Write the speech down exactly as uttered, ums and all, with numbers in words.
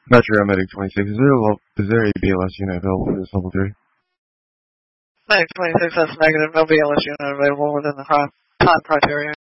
Metro Medic twenty-six, is there a, is there a B L S unit available for this level three? Medic twenty-six, that's negative. No B L S unit available within the con criteria.